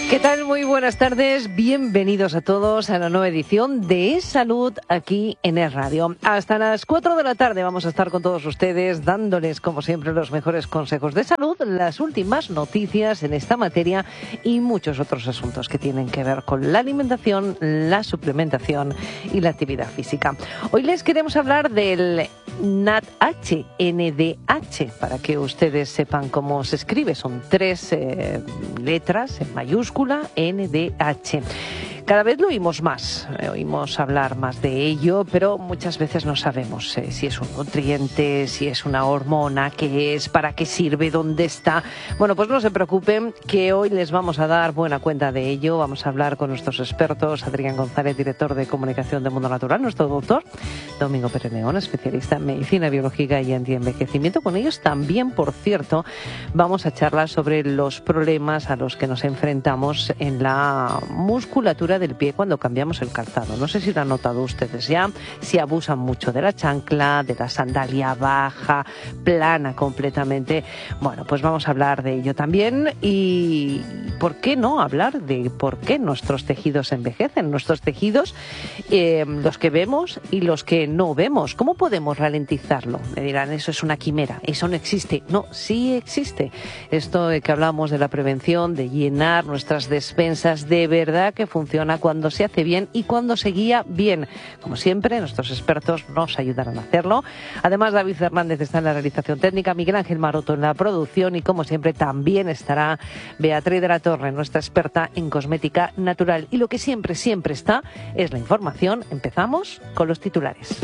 ¿Qué tal? Muy buenas tardes. Bienvenidos a todos a la nueva edición de Es Salud aquí en Es Radio. Hasta las 4 de la tarde vamos a estar con todos ustedes dándoles, como siempre, los mejores consejos de salud, las últimas noticias en esta materia y muchos otros asuntos que tienen que ver con la alimentación, la suplementación y la actividad física. Hoy les queremos hablar del NADH, para que ustedes sepan cómo se escribe. Son 3 letras en mayúscula. NADH. Cada vez lo oímos más, oímos hablar más de ello, pero muchas veces no sabemos si es un nutriente, si es una hormona, qué es, para qué sirve, dónde está. Bueno, pues no se preocupen, que hoy les vamos a dar buena cuenta de ello. Vamos a hablar con nuestros expertos, Adrián González, director de comunicación de Mundo Natural, nuestro doctor, Domingo Pereneón, especialista en medicina biológica y antienvejecimiento. Con ellos también, por cierto, vamos a charlar sobre los problemas a los que nos enfrentamos en la musculatura del pie cuando cambiamos el calzado. No sé si lo han notado ustedes ya, si abusan mucho de la chancla, de la sandalia baja, plana completamente. Bueno, pues vamos a hablar de ello también y ¿por qué no hablar de por qué nuestros tejidos envejecen? Nuestros tejidos, los que vemos y los que no vemos. ¿Cómo podemos ralentizarlo? Me dirán, eso es una quimera, eso no existe. No, sí existe. Esto de que hablamos de la prevención, de llenar nuestras despensas, de verdad que funciona cuando se hace bien y cuando se guía bien. Como siempre, nuestros expertos nos ayudarán a hacerlo. Además, David Fernández está en la realización técnica, Miguel Ángel Maroto en la producción y, como siempre, también estará Beatriz de la Torre, nuestra experta en cosmética natural. Y lo que siempre está es la información. Empezamos con los titulares.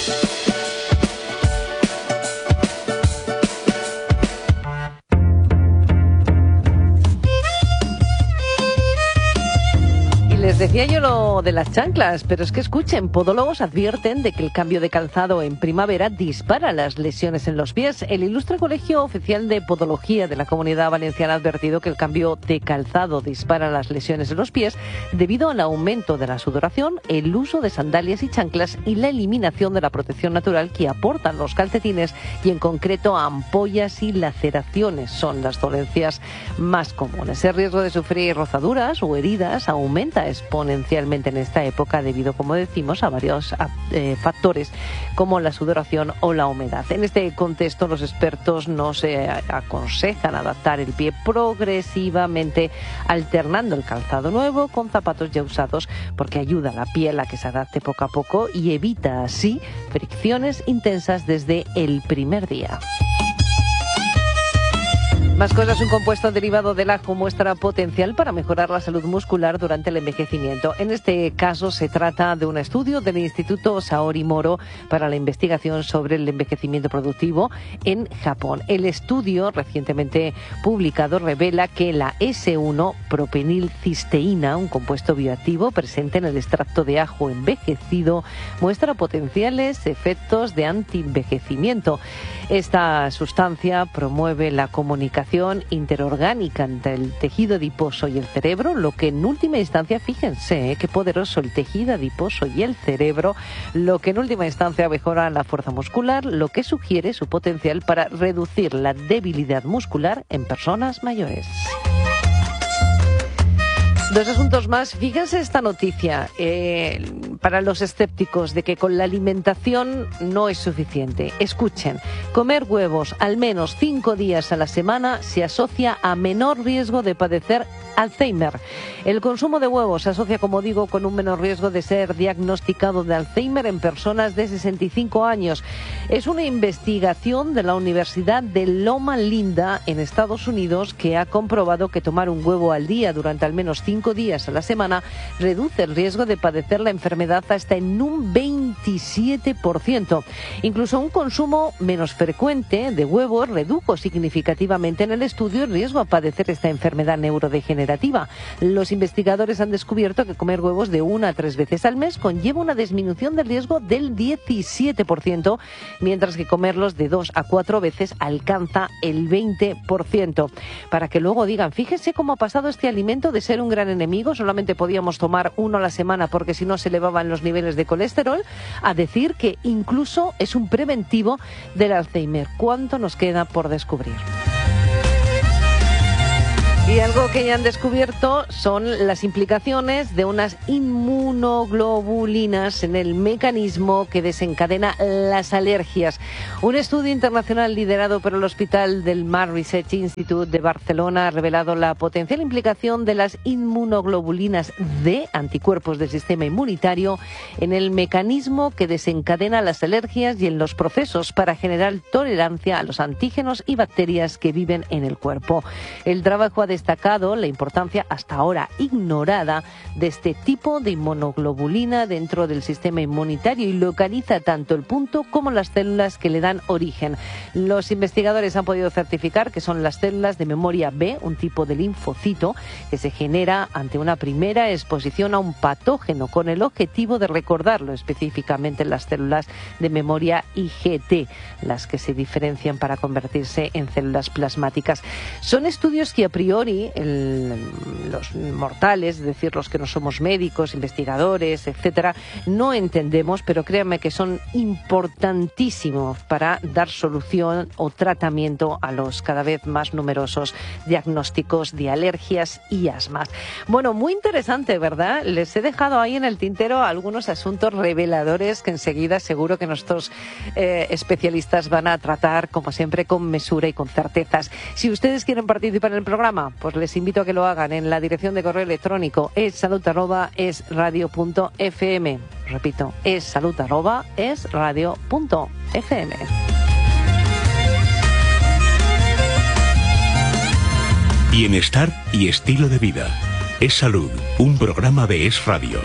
Les decía yo lo de las chanclas, pero es que escuchen, podólogos advierten de que el cambio de calzado en primavera dispara las lesiones en los pies. El Ilustre Colegio Oficial de Podología de la Comunidad Valenciana ha advertido que el cambio de calzado dispara las lesiones en los pies debido al aumento de la sudoración, el uso de sandalias y chanclas y la eliminación de la protección natural que aportan los calcetines y, en concreto, ampollas y laceraciones son las dolencias más comunes. El riesgo de sufrir rozaduras o heridas aumenta exponencialmente en esta época debido, como decimos, a varios factores como la sudoración o la humedad. En este contexto, los expertos nos aconsejan adaptar el pie progresivamente, alternando el calzado nuevo con zapatos ya usados, porque ayuda a la piel a que se adapte poco a poco y evita así fricciones intensas desde el primer día. Más cosas, un compuesto derivado del ajo muestra potencial para mejorar la salud muscular durante el envejecimiento. En este caso se trata de un estudio del Instituto Saori Moro para la investigación sobre el envejecimiento productivo en Japón. El estudio recientemente publicado revela que la S1-propenilcisteína, un compuesto bioactivo presente en el extracto de ajo envejecido, muestra potenciales efectos de antienvejecimiento. Esta sustancia promueve la comunicación interorgánica entre el tejido adiposo y el cerebro, lo que en última instancia, fíjense qué poderoso el tejido adiposo y el cerebro, lo que en última instancia mejora la fuerza muscular, lo que sugiere su potencial para reducir la debilidad muscular en personas mayores. 2 asuntos más. Fíjense esta noticia para los escépticos de que con la alimentación no es suficiente. Escuchen, comer huevos al menos 5 días a la semana se asocia a menor riesgo de padecer Alzheimer. El consumo de huevos se asocia, como digo, con un menor riesgo de ser diagnosticado de Alzheimer en personas de 65 años. Es una investigación de la Universidad de Loma Linda en Estados Unidos que ha comprobado que tomar un huevo al día durante al menos 5 días a la semana reduce el riesgo de padecer la enfermedad hasta en un 27%. Incluso un consumo menos frecuente de huevos redujo significativamente en el estudio el riesgo a padecer esta enfermedad neurodegenerativa. Los investigadores han descubierto que comer huevos de 1 a 3 veces al mes conlleva una disminución del riesgo del 17%, mientras que comerlos de 2 a 4 veces alcanza el 20%. Para que luego digan, fíjese cómo ha pasado este alimento de ser un gran enemigo, solamente podíamos tomar uno a la semana porque si no se elevaban los niveles de colesterol, a decir que incluso es un preventivo del Alzheimer. ¿Cuánto nos queda por descubrir? Y algo que ya han descubierto son las implicaciones de unas inmunoglobulinas en el mecanismo que desencadena las alergias. Un estudio internacional liderado por el Hospital del Mar Research Institute de Barcelona ha revelado la potencial implicación de las inmunoglobulinas D, anticuerpos del sistema inmunitario, en el mecanismo que desencadena las alergias y en los procesos para generar tolerancia a los antígenos y bacterias que viven en el cuerpo. El trabajo ha destacado la importancia hasta ahora ignorada de este tipo de inmunoglobulina dentro del sistema inmunitario y localiza tanto el punto como las células que le dan origen. Los investigadores han podido certificar que son las células de memoria B, un tipo de linfocito que se genera ante una primera exposición a un patógeno con el objetivo de recordarlo, específicamente en las células de memoria IgT, las que se diferencian para convertirse en células plasmáticas. Son estudios que a priori los mortales, es decir, los que no somos médicos, investigadores, etcétera, no entendemos, pero créanme que son importantísimos para dar solución o tratamiento a los cada vez más numerosos diagnósticos de alergias y asmas. Bueno, muy interesante, ¿verdad? Les he dejado ahí en el tintero algunos asuntos reveladores que enseguida seguro que nuestros especialistas van a tratar, como siempre, con mesura y con certezas. Si ustedes quieren participar en el programa, pues les invito a que lo hagan en la dirección de correo electrónico essalud@esradio.fm. Repito, essalud@esradio.fm. Bienestar y estilo de vida. Es Salud, un programa de Es Radio.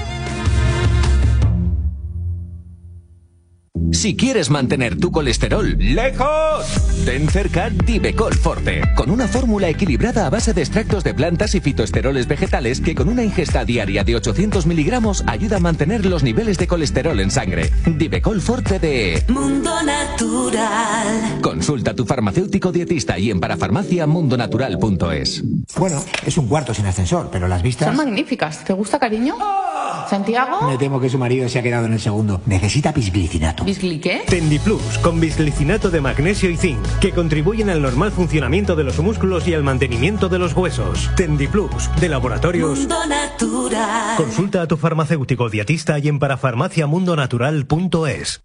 Si quieres mantener tu colesterol lejos, ten cerca Divecol Forte, con una fórmula equilibrada a base de extractos de plantas y fitoesteroles vegetales que con una ingesta diaria de 800 miligramos ayuda a mantener los niveles de colesterol en sangre. Divecol Forte de Mundo Natural. Consulta a tu farmacéutico dietista y en parafarmaciamundonatural.es. Bueno, es un cuarto sin ascensor, pero las vistas... Son magníficas. ¿Te gusta, cariño? ¿Santiago? Me temo que su marido se ha quedado en el segundo. Necesita bisglicinato. ¿Bisgli qué? Tendiplus, con bisglicinato de magnesio y zinc, que contribuyen al normal funcionamiento de los músculos y al mantenimiento de los huesos. Tendiplus, de Laboratorios Mundo Natural. Consulta a tu farmacéutico dietista y en parafarmaciamundonatural.es.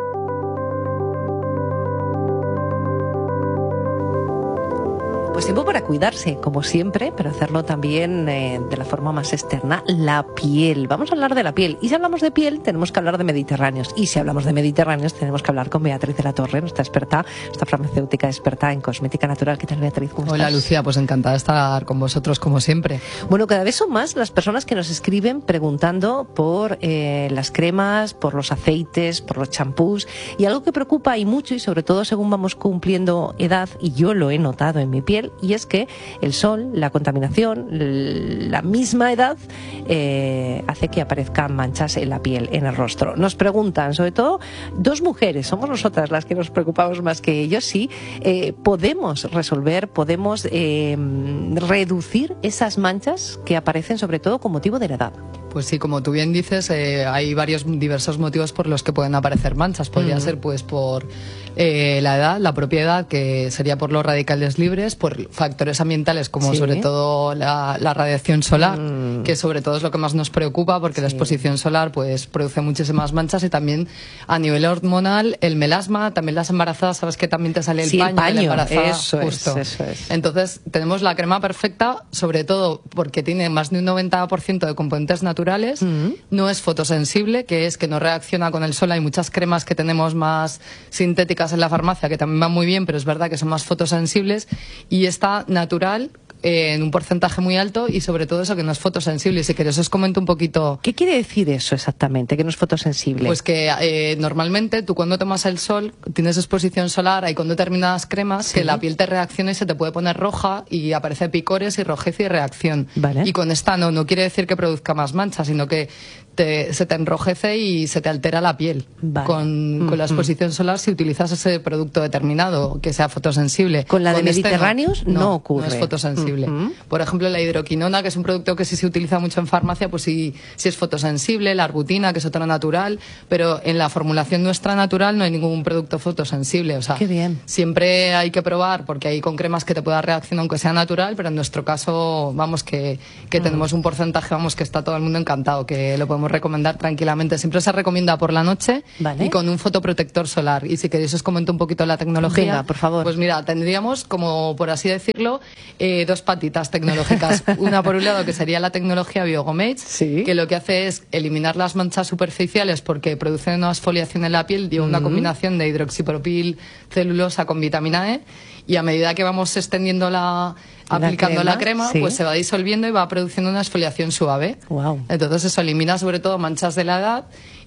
Pues tiempo para cuidarse, como siempre, pero hacerlo también de la forma más externa, la piel. Vamos a hablar de la piel. Y si hablamos de piel, tenemos que hablar de mediterráneos. Y si hablamos de mediterráneos, tenemos que hablar con Beatriz de la Torre, nuestra experta, nuestra farmacéutica experta en cosmética natural. ¿Qué tal, Beatriz? ¿Cómo estás? Hola, Lucía, pues encantada de estar con vosotros, como siempre. Bueno, cada vez son más las personas que nos escriben preguntando por las cremas, por los aceites, por los champús. Y algo que preocupa y mucho, y sobre todo según vamos cumpliendo edad, y yo lo he notado en mi piel, y es que el sol, la contaminación, la misma edad hace que aparezcan manchas en la piel, en el rostro. Nos preguntan, sobre todo, dos mujeres, somos nosotras las que nos preocupamos más que ellos, si podemos resolver, podemos reducir esas manchas que aparecen sobre todo con motivo de la edad. Pues sí, como tú bien dices, hay diversos motivos por los que pueden aparecer manchas. Podría ser pues por la edad, la propiedad, que sería por los radicales libres, por factores ambientales como sobre todo la radiación solar, que sobre todo es lo que más nos preocupa, porque la exposición solar pues produce muchísimas manchas, y también a nivel hormonal el melasma, también las embarazadas, sabes que también te sale el paño de la embarazada. Eso justo. es. Entonces tenemos la crema perfecta, sobre todo porque tiene más de un 90% de componentes naturales, no es fotosensible, que es que no reacciona con el sol. Hay muchas cremas que tenemos más sintéticas en la farmacia que también van muy bien, pero es verdad que son más fotosensibles, y está natural en un porcentaje muy alto, y sobre todo eso, que no es fotosensible. Y si queréis os comento un poquito. ¿Qué quiere decir eso exactamente, que no es fotosensible? Pues que normalmente tú cuando tomas el sol tienes exposición solar, hay con determinadas cremas que la piel te reacciona y se te puede poner roja y aparece picores y rojez y reacción. Vale. Y con esta no quiere decir que produzca más manchas, sino que se te enrojece y se te altera la piel. Vale. Con la exposición solar, si utilizas ese producto determinado que sea fotosensible. Con la de Mediterráneos no ocurre. No es fotosensible. Por ejemplo, la hidroquinona, que es un producto que sí se utiliza mucho en farmacia, pues sí es fotosensible, la arbutina, que es otra natural, pero en la formulación nuestra natural no hay ningún producto fotosensible. O sea, qué bien. Siempre hay que probar, porque hay con cremas que te pueda reaccionar aunque sea natural, pero en nuestro caso, vamos, que tenemos un porcentaje, vamos, que está todo el mundo encantado, que lo podemos recomendar tranquilamente. Siempre se recomienda por la noche, vale, y con un fotoprotector solar. Y si queréis os comento un poquito la tecnología. Venga, por favor. Pues mira, tendríamos, como por así decirlo, dos patitas tecnológicas. Una por un lado, que sería la tecnología Biogomage, sí, que lo que hace es eliminar las manchas superficiales porque produce una exfoliación en la piel, lleva una combinación de hidroxipropil celulosa con vitamina E, y a medida que vamos extendiendo aplicando la crema, sí, pues se va disolviendo y va produciendo una exfoliación suave. Wow. Entonces eso elimina sobre todo manchas de la edad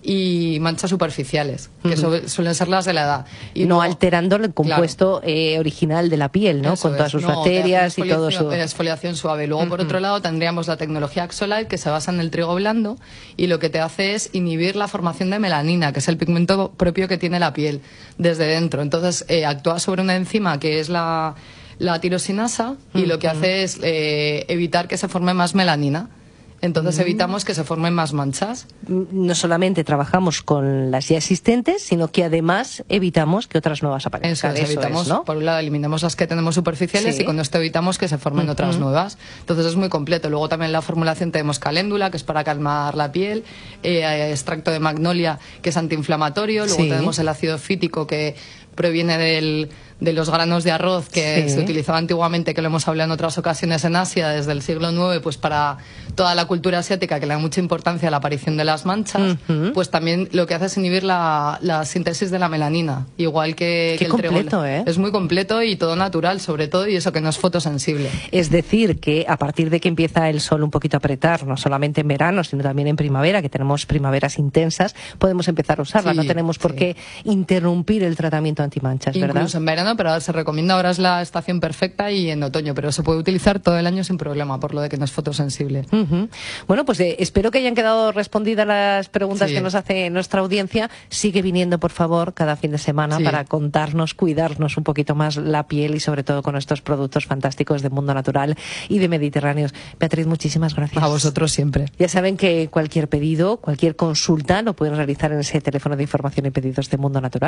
y manchas superficiales, que suelen ser las de la edad. Y no alterando el compuesto original de la piel, ¿no? Con todas sus bacterias y todo su... exfoliación suave. Luego, por otro lado, tendríamos la tecnología Axolite, que se basa en el trigo blando, y lo que te hace es inhibir la formación de melanina, que es el pigmento propio que tiene la piel desde dentro. Entonces, actúa sobre una enzima que es la tirosinasa, y lo que hace es evitar que se forme más melanina. Entonces evitamos que se formen más manchas. No solamente trabajamos con las ya existentes, sino que además evitamos que otras nuevas aparezcan. Eso evitamos, ¿no? Por un lado eliminamos las que tenemos superficiales, sí, y con esto evitamos que se formen otras nuevas. Entonces es muy completo. Luego también en la formulación tenemos caléndula, que es para calmar la piel, extracto de magnolia, que es antiinflamatorio. Luego tenemos el ácido fítico, que proviene de los granos de arroz que se utilizaba antiguamente, que lo hemos hablado en otras ocasiones en Asia, desde el siglo IX, pues para toda la cultura asiática, que le da mucha importancia a la aparición de las manchas, pues también lo que hace es inhibir la síntesis de la melanina, igual que el completo, trigo. Es muy completo y todo natural, sobre todo, y eso que no es fotosensible. Es decir, que a partir de que empieza el sol un poquito a apretar, no solamente en verano, sino también en primavera, que tenemos primaveras intensas, podemos empezar a usarla. No tenemos por qué interrumpir el tratamiento antimanchas, ¿verdad? Incluso en verano, pero se recomienda, ahora es la estación perfecta, y en otoño, pero se puede utilizar todo el año sin problema, por lo de que no es fotosensible. Bueno, pues espero que hayan quedado respondidas las preguntas que nos hace nuestra audiencia. Sigue viniendo, por favor, cada fin de semana para contarnos, cuidarnos un poquito más la piel, y sobre todo con estos productos fantásticos de Mundo Natural y de Mediterráneos. Beatriz, muchísimas gracias. A vosotros siempre. Ya saben que cualquier pedido, cualquier consulta, lo pueden realizar en ese teléfono de información y pedidos de Mundo Natural,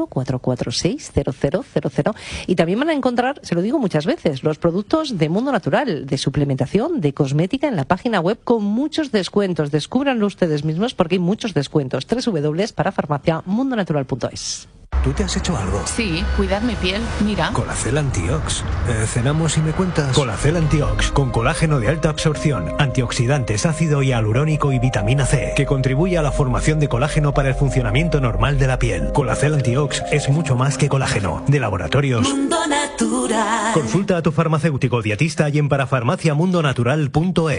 914460000, y también van a encontrar, se lo digo muchas veces, los productos de Mundo Natural, de suplementación, de cosmética, en la página web, con muchos descuentos. Descúbranlo ustedes mismos, porque hay muchos descuentos. www.parafarmaciamundonatural.es. ¿Tú te has hecho algo? Sí, cuidar mi piel, mira. Colacel Antiox. ¿Cenamos y me cuentas? Colacel Antiox, con colágeno de alta absorción, antioxidantes, ácido hialurónico y vitamina C, que contribuye a la formación de colágeno para el funcionamiento normal de la piel. Colacel Antiox es mucho más que colágeno. De Laboratorios Mundo Natural. Consulta a tu farmacéutico dietista y en parafarmaciamundonatural.es. 40-30.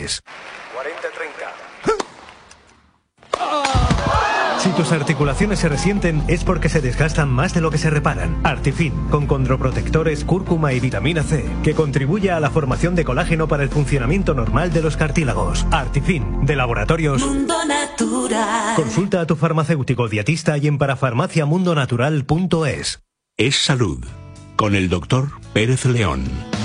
Si tus articulaciones se resienten, es porque se desgastan más de lo que se reparan. Artifin, con condroprotectores, cúrcuma y vitamina C, que contribuye a la formación de colágeno para el funcionamiento normal de los cartílagos. Artifin, de Laboratorios Mundo Natural. Consulta a tu farmacéutico dietista y en parafarmaciamundonatural.es. Es salud, con el doctor Pérez León.